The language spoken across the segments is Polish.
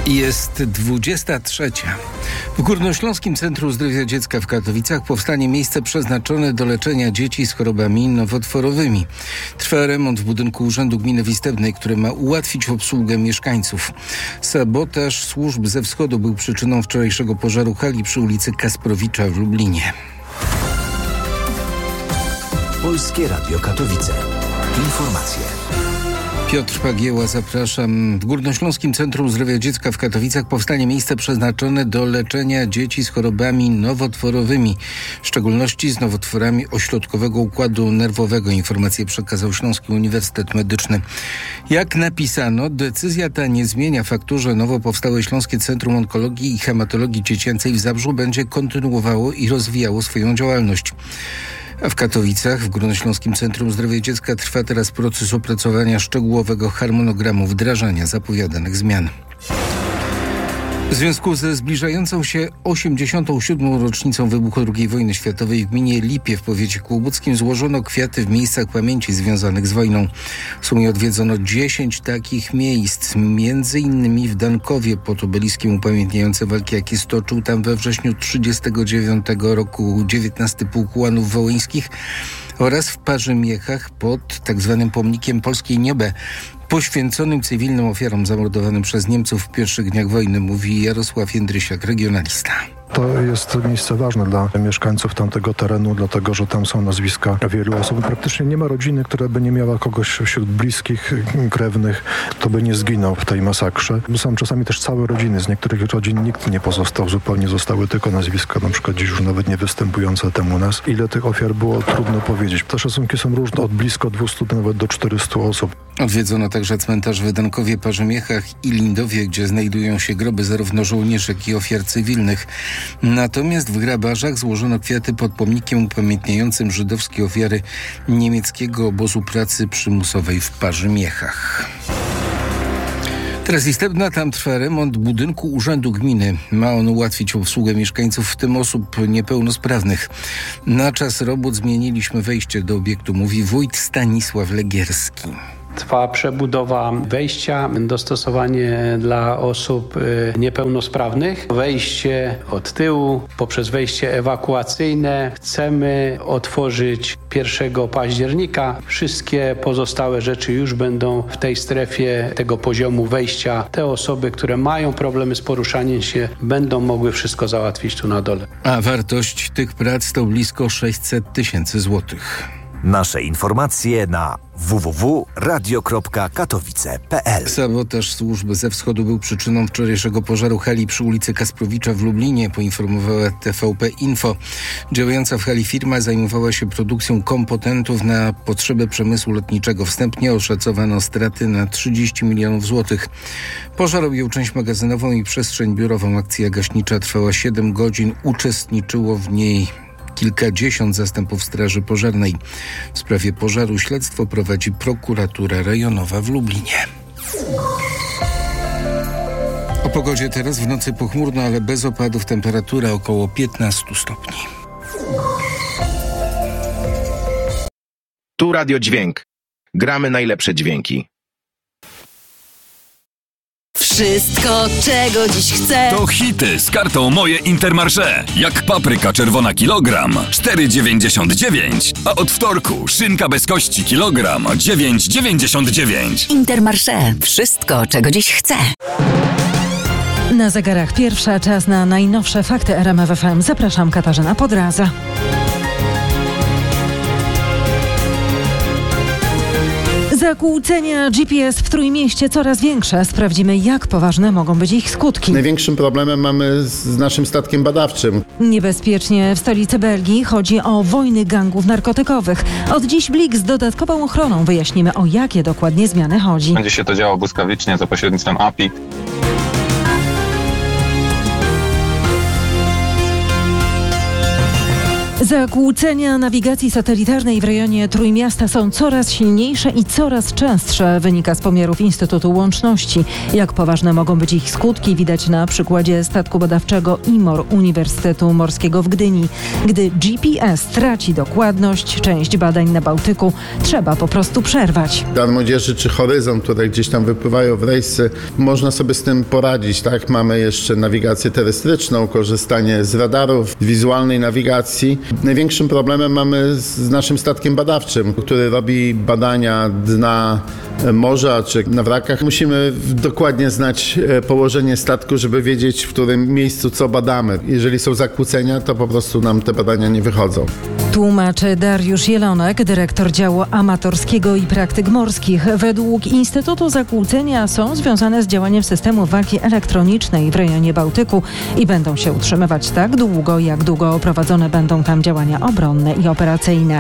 Jest 23. W Górnośląskim Centrum Zdrowia Dziecka w Katowicach powstanie miejsce przeznaczone do leczenia dzieci z chorobami nowotworowymi. Trwa remont w budynku Urzędu Gminy Wistebnej, który ma ułatwić obsługę mieszkańców. Sabotaż służb ze wschodu był przyczyną wczorajszego pożaru hali przy ulicy Kasprowicza w Lublinie. Polskie Radio Katowice. Informacje. Piotr Pagieła, zapraszam. W Górnośląskim Centrum Zdrowia Dziecka w Katowicach powstanie miejsce przeznaczone do leczenia dzieci z chorobami nowotworowymi, w szczególności z nowotworami ośrodkowego układu nerwowego. Informację przekazał Śląski Uniwersytet Medyczny. Jak napisano, decyzja ta nie zmienia faktu, że nowo powstałe Śląskie Centrum Onkologii i Hematologii Dziecięcej w Zabrzu będzie kontynuowało i rozwijało swoją działalność. A w Katowicach, w Górnośląskim Centrum Zdrowia Dziecka, trwa teraz proces opracowania szczegółowego harmonogramu wdrażania zapowiadanych zmian. W związku ze zbliżającą się 87. rocznicą wybuchu II wojny światowej w gminie Lipie w powiecie kłobuckim złożono kwiaty w miejscach pamięci związanych z wojną. W sumie odwiedzono 10 takich miejsc, między innymi w Dankowie pod obeliskiem upamiętniającym walki, jakie stoczył tam we wrześniu 1939 roku 19 Pułk Ułanów Wołyńskich, oraz w Parzymiechach pod tzw. pomnikiem Polskiej Niebe, poświęconym cywilnym ofiarom zamordowanym przez Niemców w pierwszych dniach wojny, mówi Jarosław Jędrysiak, regionalista. To jest miejsce ważne dla mieszkańców tamtego terenu, dlatego że tam są nazwiska wielu osób. Praktycznie nie ma rodziny, która by nie miała kogoś wśród bliskich, krewnych, kto by nie zginął w tej masakrze. Są czasami też całe rodziny. Z niektórych rodzin nikt nie pozostał, zupełnie zostały tylko nazwiska, na przykład dziś już nawet nie występujące tam u nas. Ile tych ofiar było, trudno powiedzieć. Te szacunki są różne, od blisko 200 nawet do 400 osób. Odwiedzono także cmentarz w Dankowie, Parzymiechach i Lindowie, gdzie znajdują się groby zarówno żołnierzy, jak i ofiar cywilnych. Natomiast w Grabarzach złożono kwiaty pod pomnikiem upamiętniającym żydowskie ofiary niemieckiego obozu pracy przymusowej w Parzymiechach. Teraz Istebna, tam trwa remont budynku Urzędu Gminy. Ma on ułatwić obsługę mieszkańców, w tym osób niepełnosprawnych. Na czas robót zmieniliśmy wejście do obiektu, mówi wójt Stanisław Legierski. Trwa przebudowa wejścia, dostosowanie dla osób niepełnosprawnych. Wejście od tyłu, poprzez wejście ewakuacyjne. Chcemy otworzyć 1 października. Wszystkie pozostałe rzeczy już będą w tej strefie tego poziomu wejścia. Te osoby, które mają problemy z poruszaniem się, będą mogły wszystko załatwić tu na dole. A wartość tych prac to blisko 600 000 złotych. Nasze informacje na www.radio.katowice.pl. Sabotaż służb ze wschodu był przyczyną wczorajszego pożaru hali przy ulicy Kasprowicza w Lublinie, poinformowała TVP Info. Działająca w hali firma zajmowała się produkcją kompotentów na potrzeby przemysłu lotniczego. Wstępnie oszacowano straty na 30 milionów złotych. Pożar objął część magazynową i przestrzeń biurową. Akcja gaśnicza trwała 7 godzin. Uczestniczyło w niej kilkadziesiąt zastępów Straży Pożarnej. W sprawie pożaru śledztwo prowadzi prokuratura rejonowa w Lublinie. O pogodzie teraz: w nocy pochmurno, ale bez opadów, temperatura około 15 stopni. Tu Radio Dźwięk. Gramy najlepsze dźwięki. Wszystko, czego dziś chcę. To hity z kartą Moje Intermarché. Jak papryka czerwona kilogram 4,99, a od wtorku szynka bez kości kilogram 9,99. Intermarché. Wszystko, czego dziś chcę. Na zegarach pierwsza, czas na najnowsze fakty RMF FM. Zapraszam, Katarzyna Podraza. Zakłócenia GPS w Trójmieście coraz większe. Sprawdzimy, jak poważne mogą być ich skutki. Największym problemem mamy z naszym statkiem badawczym. Niebezpiecznie w stolicy Belgii. Chodzi o wojny gangów narkotykowych. Od dziś Blik z dodatkową ochroną. Wyjaśnimy, o jakie dokładnie zmiany chodzi. Będzie się to działo błyskawicznie za pośrednictwem API. Zakłócenia nawigacji satelitarnej w rejonie Trójmiasta są coraz silniejsze i coraz częstsze, wynika z pomiarów Instytutu Łączności. Jak poważne mogą być ich skutki, widać na przykładzie statku badawczego IMOR Uniwersytetu Morskiego w Gdyni. Gdy GPS traci dokładność, część badań na Bałtyku trzeba po prostu przerwać. Dla młodzieży czy Horyzont, które gdzieś tam wypływają w rejsy, można sobie z tym poradzić, tak? Mamy jeszcze nawigację terestryczną, korzystanie z radarów, wizualnej nawigacji. Największym problemem mamy z naszym statkiem badawczym, który robi badania dna morza czy na wrakach. Musimy dokładnie znać położenie statku, żeby wiedzieć, w którym miejscu co badamy. Jeżeli są zakłócenia, to po prostu nam te badania nie wychodzą. Tłumaczy Dariusz Jelonek, dyrektor działu amatorskiego i praktyk morskich. Według Instytutu zakłócenia są związane z działaniem systemu walki elektronicznej w rejonie Bałtyku i będą się utrzymywać tak długo, jak długo prowadzone będą tam działania obronne i operacyjne.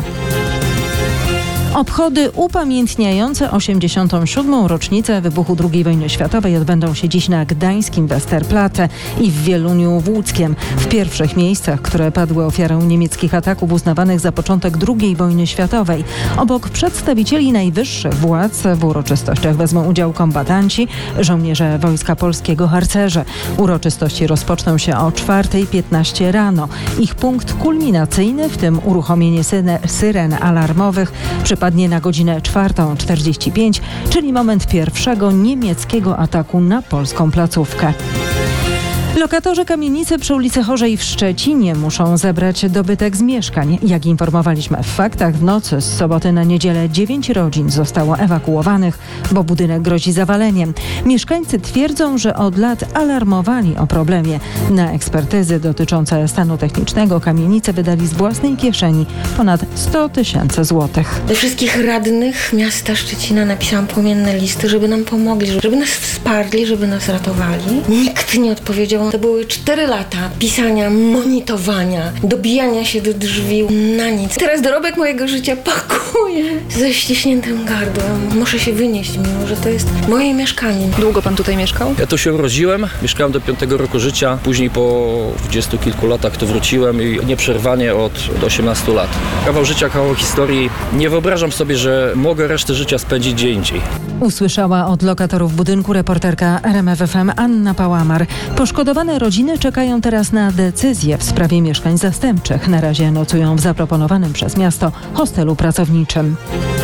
Obchody upamiętniające 87. rocznicę wybuchu II wojny światowej odbędą się dziś na gdańskim Westerplatte i w Wieluniu Łódzkiem. W pierwszych miejscach, które padły ofiarą niemieckich ataków uznawanych za początek II wojny światowej. Obok przedstawicieli najwyższych władz w uroczystościach wezmą udział kombatanci, żołnierze Wojska Polskiego, harcerze. Uroczystości rozpoczną się o 4:15 rano. Ich punkt kulminacyjny, w tym uruchomienie syren alarmowych, przypadnie na godzinę 4:45, czyli moment pierwszego niemieckiego ataku na polską placówkę. Lokatorzy kamienicy przy ulicy Chorzej w Szczecinie muszą zebrać dobytek z mieszkań. Jak informowaliśmy w faktach, w nocy z soboty na niedzielę 9 rodzin zostało ewakuowanych, bo budynek grozi zawaleniem. Mieszkańcy twierdzą, że od lat alarmowali o problemie. Na ekspertyzy dotyczące stanu technicznego kamienice wydali z własnej kieszeni ponad 100 000 złotych. Do wszystkich radnych miasta Szczecina napisałam płomienne listy, żeby nam pomogli, żeby nas wsparli, żeby nas ratowali. Nikt nie odpowiedział. To były 4 lata pisania, monitowania, dobijania się do drzwi na nic. Teraz dorobek mojego życia pakuję ze ściśniętym gardłem. Muszę się wynieść, mimo że to jest moje mieszkanie. Długo pan tutaj mieszkał? Ja tu się urodziłem, mieszkałem do 5 roku życia. Później po 20 kilku latach tu wróciłem i nieprzerwanie od 18 lat. Kawał życia, kawał historii. Nie wyobrażam sobie, że mogę resztę życia spędzić gdzie indziej. Usłyszała od lokatorów budynku reporterka RMF FM Anna Pałamar. Poszkodowane rodziny czekają teraz na decyzję w sprawie mieszkań zastępczych. Na razie nocują w zaproponowanym przez miasto hostelu pracowniczym.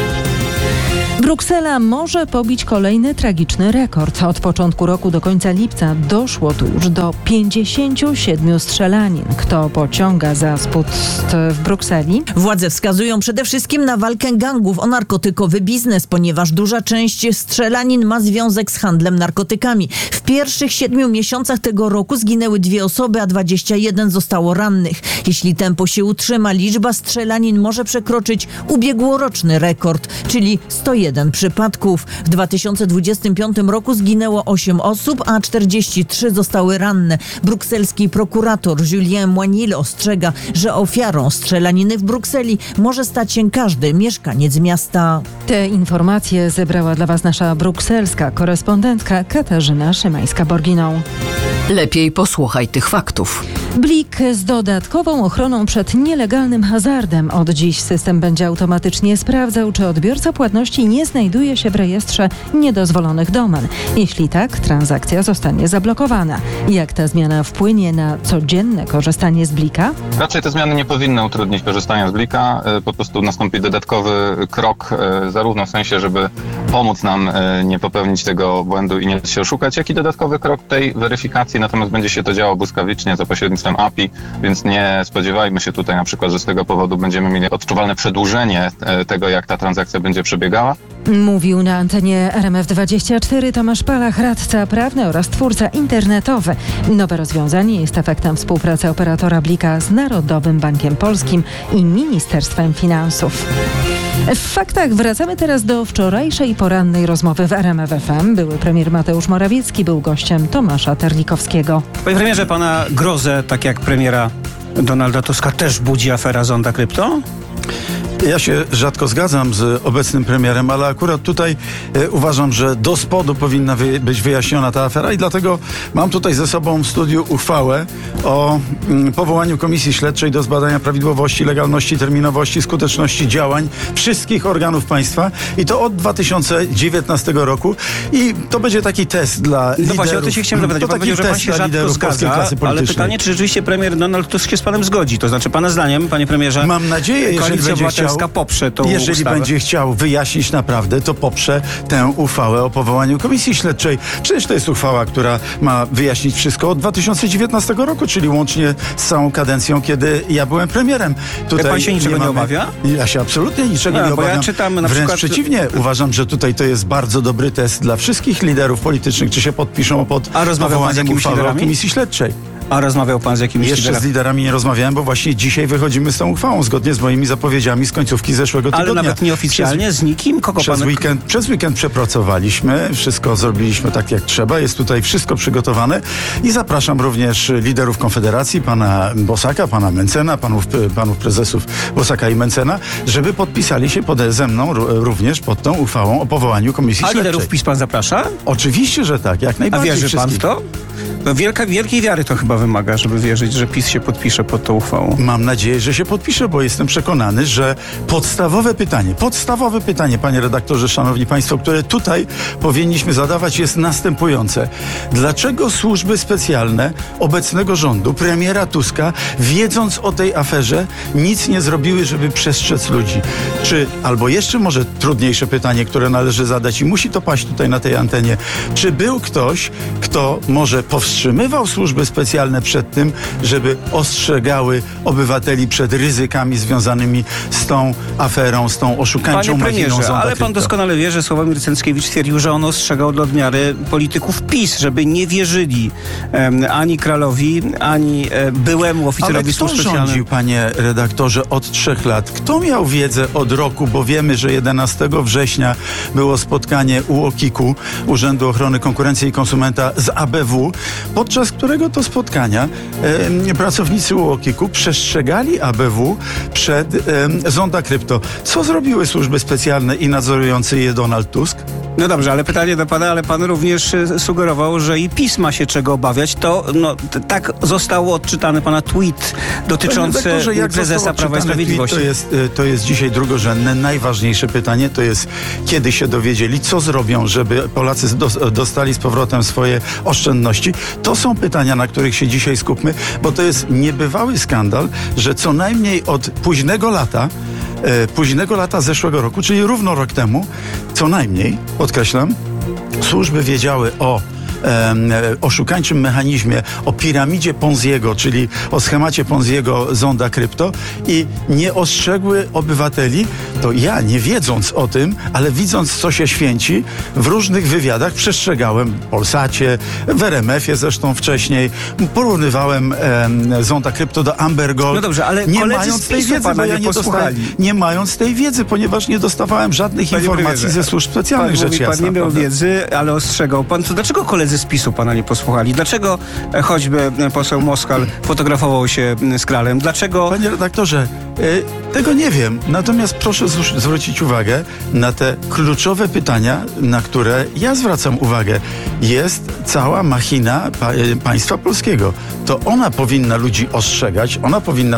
Bruksela może pobić kolejny tragiczny rekord. Od początku roku do końca lipca doszło tu już do 57 strzelanin. Kto pociąga za spust w Brukseli? Władze wskazują przede wszystkim na walkę gangów o narkotykowy biznes, ponieważ duża część strzelanin ma związek z handlem narkotykami. W pierwszych 7 miesiącach tego roku zginęły 2 osoby, a 21 zostało rannych. Jeśli tempo się utrzyma, liczba strzelanin może przekroczyć ubiegłoroczny rekord, czyli 101 przypadków. W 2025 roku zginęło 8 osób, a 43 zostały ranne. Brukselski prokurator Julien Moinil ostrzega, że ofiarą strzelaniny w Brukseli może stać się każdy mieszkaniec miasta. Te informacje zebrała dla Was nasza brukselska korespondentka Katarzyna Szymańska-Borginą. Lepiej posłuchaj tych faktów. Blik z dodatkową ochroną przed nielegalnym hazardem. Od dziś system będzie automatycznie sprawdzał, czy odbiorca płatności nie znajduje się w rejestrze niedozwolonych domen. Jeśli tak, transakcja zostanie zablokowana. Jak ta zmiana wpłynie na codzienne korzystanie z Blika? Raczej te zmiany nie powinny utrudnić korzystania z Blika. Po prostu nastąpi dodatkowy krok, zarówno w sensie, żeby pomóc nam nie popełnić tego błędu i nie się oszukać, jak i dodatkowy krok tej weryfikacji. Natomiast będzie się to działo błyskawicznie za pośrednictwem API, więc nie spodziewajmy się tutaj na przykład, że z tego powodu będziemy mieli odczuwalne przedłużenie tego, jak ta transakcja będzie przebiegała. Mówił na antenie RMF24 Tomasz Palach, radca prawny oraz twórca internetowy. Nowe rozwiązanie jest efektem współpracy operatora Blika z Narodowym Bankiem Polskim i Ministerstwem Finansów. W faktach wracamy teraz do wczorajszej porannej rozmowy w RMF FM. Były premier Mateusz Morawiecki był gościem Tomasza Terlikowskiego. Panie premierze, pana grozę, tak jak premiera Donalda Tuska, też budzi afera Zonda Krypto? Ja się rzadko zgadzam z obecnym premierem, ale akurat tutaj uważam, że do spodu powinna być wyjaśniona ta afera i dlatego mam tutaj ze sobą w studiu uchwałę o powołaniu Komisji Śledczej do zbadania prawidłowości, legalności, terminowości, skuteczności działań wszystkich organów państwa i to od 2019 roku i to będzie taki test dla liderów. No właśnie, o to się chciałem zapytać. Pan powiedział, że pan się rzadko zgadza, ale pytanie, czy rzeczywiście premier Donald Tusk się z panem zgodzi? To znaczy, pana zdaniem, panie premierze, mam nadzieję, Koalicja Obywatelska poprze tą jeżeli ustawę. będzie chciał wyjaśnić naprawdę, to poprze tę uchwałę o powołaniu Komisji Śledczej. Przecież to jest uchwała, która ma wyjaśnić wszystko od 2019 roku, czyli łącznie z całą kadencją, kiedy ja byłem premierem. Tutaj pan się niczego nie obawia? Ja się absolutnie niczego nie obawiam. Ja czytam na Wręcz przykład... przeciwnie. Uważam, że tutaj to jest bardzo dobry test dla wszystkich liderów politycznych, czy się podpiszą pod powołaniem uchwały o Komisji Śledczej. A rozmawiał pan z jakimiś liderami? Jeszcze z liderami nie rozmawiałem, bo właśnie dzisiaj wychodzimy z tą uchwałą, zgodnie z moimi zapowiedziami z końcówki zeszłego tygodnia. Ale nawet nieoficjalnie, z nikim? Przez weekend przepracowaliśmy, wszystko zrobiliśmy tak jak trzeba, jest tutaj wszystko przygotowane i zapraszam również liderów Konfederacji, pana Bosaka, pana Mencena, panów prezesów Bosaka i Mencena, żeby podpisali się ze mną również pod tą uchwałą o powołaniu Komisji Śledczej. A liderów PiS pan zaprasza? Oczywiście, że tak, jak najbardziej. A wierzy pan w to? No wielkiej wiary to chyba wymaga, żeby wierzyć, że PiS się podpisze pod tą uchwałą. Mam nadzieję, że się podpisze, bo jestem przekonany, że podstawowe pytanie, panie redaktorze, szanowni państwo, które tutaj powinniśmy zadawać, jest następujące. Dlaczego służby specjalne obecnego rządu, premiera Tuska, wiedząc o tej aferze, nic nie zrobiły, żeby przestrzec ludzi? Albo jeszcze może trudniejsze pytanie, które należy zadać i musi to paść tutaj na tej antenie. Czy był ktoś, kto może powstrzymywał służby specjalne przed tym, żeby ostrzegały obywateli przed ryzykami związanymi z tą aferą, z tą oszukańczą machiną zonda ale pan doskonale wie, że Sławomir Cęckiewicz twierdził, że on ostrzegał do odmiary polityków PiS, żeby nie wierzyli ani Kralowi, ani byłemu oficerowi służb specjalnych. Ale kto rządził, panie redaktorze, od 3 lat? Kto miał wiedzę od roku? Bo wiemy, że 11 września było spotkanie UOKiK-u, Urzędu Ochrony Konkurencji i Konsumenta z ABW, podczas którego to spotkania pracownicy UOKiK-u przestrzegali ABW przed zonda krypto. Co zrobiły służby specjalne i nadzorujący je Donald Tusk? No dobrze, ale pytanie do pana, ale pan również sugerował, że i PiS ma się czego obawiać. To tak został odczytany pana tweet dotyczący prezesa Prawa i Sprawiedliwości. To jest dzisiaj drugorzędne. Najważniejsze pytanie to jest, kiedy się dowiedzieli, co zrobią, żeby Polacy dostali z powrotem swoje oszczędności. To są pytania, na których się dzisiaj skupmy, bo to jest niebywały skandal, że co najmniej od późnego lata zeszłego roku, czyli równo rok temu, co najmniej, podkreślam, służby wiedziały o oszukańczym mechanizmie, o piramidzie Ponziego, czyli o schemacie Ponziego zonda krypto i nie ostrzegły obywateli, to ja, nie wiedząc o tym, ale widząc, co się święci, w różnych wywiadach przestrzegałem w Polsacie, w RMF-ie zresztą wcześniej, porównywałem zonda krypto do Amber Gold. No dobrze, ale nie mając tej wiedzy, bo ja nie mając tej wiedzy, ponieważ nie dostawałem żadnych informacji ze służb specjalnych, rzecz jasna. Pan nie miał wiedzy, ale ostrzegał pan. To dlaczego koledzy z PiS-u pana nie posłuchali? Dlaczego choćby poseł Moskal fotografował się z Kralem? Dlaczego... Panie redaktorze, tego nie wiem. Natomiast proszę zwrócić uwagę na te kluczowe pytania, na które ja zwracam uwagę. Jest cała machina państwa polskiego. To ona powinna ludzi ostrzegać, ona powinna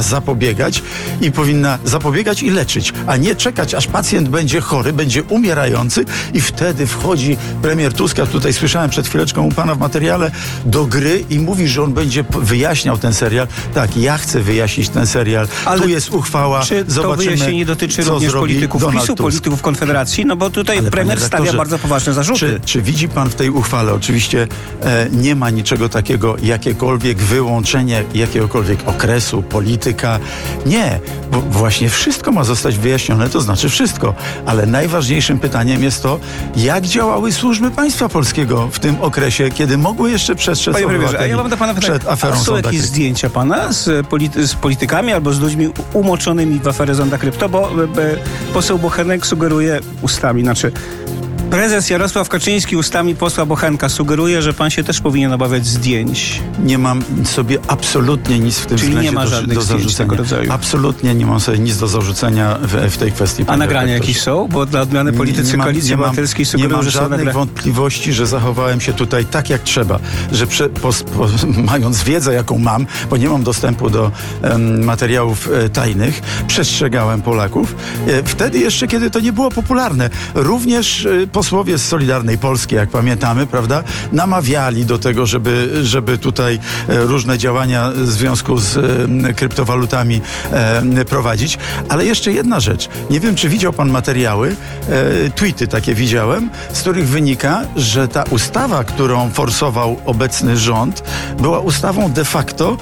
zapobiegać i leczyć, a nie czekać, aż pacjent będzie chory, będzie umierający i wtedy wchodzi premier Tusk, ja tutaj słyszałem przed chwileczką u pana w materiale, do gry i mówi, że on będzie wyjaśniał ten serial. Tak, ja chcę wyjaśnić ten serial. Ale tu jest uchwała, czy zobaczymy, to wyjaśnienie dotyczy również polityków PiS-u, polityków Konfederacji? No bo tutaj premier stawia bardzo poważne zarzuty. Czy widzi pan w tej uchwale, oczywiście nie ma niczego takiego, jakiekolwiek wyłączenie jakiegokolwiek okresu, polityka. Nie, bo właśnie wszystko ma zostać wyjaśnione, to znaczy wszystko. Ale najważniejszym pytaniem jest to, jak działały służby państwa polskiego w tym okresie, kiedy mogły jeszcze przestrzec obywateli a ja mam do pana pytanie, przed aferą są jakieś zdjęcia pana z politykami albo z ludźmi umoczonymi w aferę zonda krypto, bo poseł Bochenek sugeruje ustami, Prezes Jarosław Kaczyński ustami posła Bochenka sugeruje, że pan się też powinien obawiać zdjęć. Nie mam sobie absolutnie nic w tym Czyli względzie nie ma żadnych do zdjęć tego rodzaju. Absolutnie nie mam sobie nic do zarzucenia w tej kwestii. A nagrania jakieś są? Bo dla odmiany politycy Koalicji Obywatelskiej sugerują, że są żadnych wątpliwości, że zachowałem się tutaj tak jak trzeba, że mając wiedzę jaką mam, bo nie mam dostępu do materiałów tajnych, przestrzegałem Polaków. Wtedy jeszcze, kiedy to nie było popularne. Również posłowie z Solidarnej Polski, jak pamiętamy, prawda, namawiali do tego, żeby tutaj różne działania w związku z kryptowalutami prowadzić. Ale jeszcze jedna rzecz. Nie wiem, czy widział pan materiały, tweety takie widziałem, z których wynika, że ta ustawa, którą forsował obecny rząd, była ustawą de facto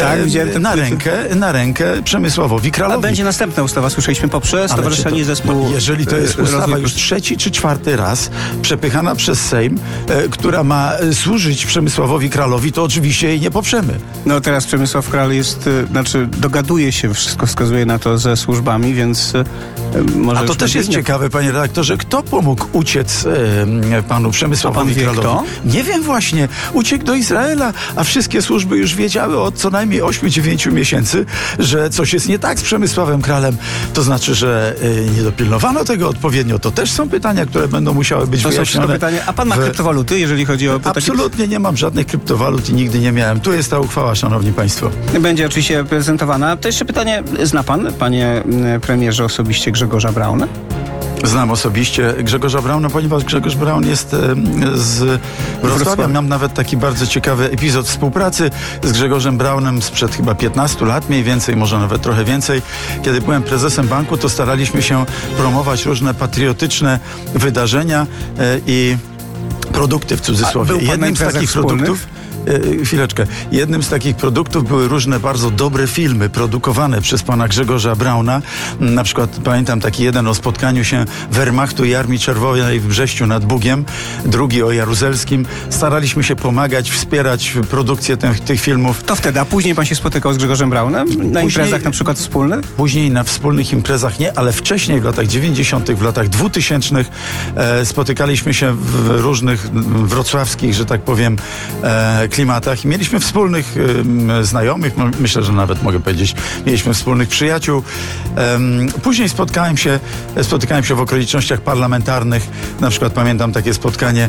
na rękę Przemysławowi Kralowi. A będzie następna ustawa, słyszeliśmy, poprzez Stowarzyszenie Zespół. Jeżeli to jest ustawa już 3. czy 4. raz przepychana przez Sejm, która ma służyć Przemysławowi Kralowi, to oczywiście jej nie poprzemy. No teraz Przemysław Kral dogaduje się, wszystko wskazuje na to, ze służbami, więc może... A to też jest ciekawe, panie redaktorze, kto pomógł uciec panu Przemysławowi Kralowi? Kto? Nie wiem właśnie. Uciekł do Izraela, a wszystkie służby już wiedziały od co najmniej 8-9 miesięcy, że coś jest nie tak z Przemysławem Kralem. To znaczy, że nie dopilnowano tego odpowiednio. To też są pytania, które będą musiały być wyjaśnione. A pan ma kryptowaluty, jeżeli chodzi o... Absolutnie nie mam żadnych kryptowalut i nigdy nie miałem. Tu jest ta uchwała, szanowni państwo. Będzie oczywiście prezentowana. To jeszcze pytanie, zna pan, panie premierze, osobiście Grzegorza Brauna? Znam osobiście Grzegorza Brauna, ponieważ Grzegorz Braun jest z Wrocławia. Mam nawet taki bardzo ciekawy epizod współpracy z Grzegorzem Braunem sprzed chyba 15 lat, mniej więcej, może nawet trochę więcej. Kiedy byłem prezesem banku, to staraliśmy się promować różne patriotyczne wydarzenia i produkty w cudzysłowie. Jednym z takich produktów... Chwileczkę. Jednym z takich produktów były różne bardzo dobre filmy produkowane przez pana Grzegorza Brauna. Na przykład pamiętam taki jeden o spotkaniu się Wehrmachtu i Armii Czerwonej w Brześciu nad Bugiem, drugi o Jaruzelskim. Staraliśmy się pomagać, wspierać produkcję tych filmów. To wtedy, a później pan się spotykał z Grzegorzem Braunem? Na imprezach na przykład wspólnych? Później na wspólnych imprezach nie, ale wcześniej w latach 90., w latach 2000 spotykaliśmy się w różnych wrocławskich, że tak powiem, klimatach i mieliśmy wspólnych znajomych, myślę, że nawet mogę powiedzieć, mieliśmy wspólnych przyjaciół. Później spotykałem się w okolicznościach parlamentarnych. Na przykład pamiętam takie spotkanie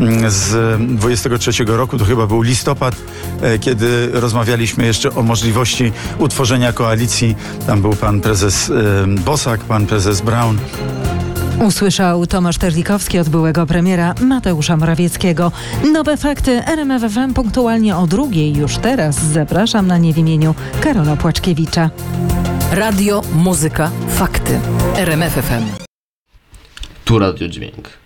z 23 roku, to chyba był listopad, kiedy rozmawialiśmy jeszcze o możliwości utworzenia koalicji. Tam był pan prezes Bosak, pan prezes Braun. Usłyszał Tomasz Terlikowski od byłego premiera Mateusza Morawieckiego. Nowe fakty RMF FM punktualnie o 2:00. Już teraz zapraszam na nie w imieniu Karola Płaczkiewicza. Radio, muzyka, fakty. RMF FM. Tu Radio Dźwięk.